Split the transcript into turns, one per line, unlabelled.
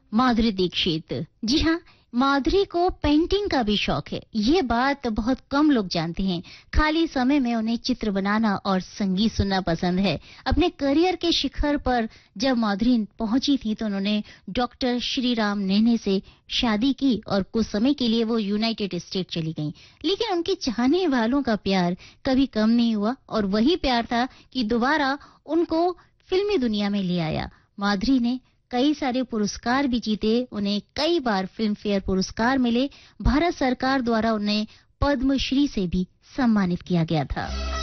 माधुरी दीक्षित। जी हाँ, माधुरी को पेंटिंग का भी शौक है। ये बात बहुत कम लोग जानते हैं। खाली समय में उन्हें चित्र बनाना और संगीत सुनना पसंद है। अपने करियर के शिखर पर जब माधुरी पहुंची थी तो उन्होंने डॉक्टर श्री राम नेने से शादी की और कुछ समय के लिए वो यूनाइटेड स्टेट चली गईं। लेकिन उनके चाहने वालों का प्यार कभी कम नहीं हुआ और वही प्यार था कि दोबारा उनको फिल्मी दुनिया में ले आया। माधुरी ने कई सारे पुरस्कार भी जीते, उन्हें कई बार फिल्म फेयर पुरस्कार मिले। भारत सरकार द्वारा उन्हें पद्मश्री से भी सम्मानित किया गया था।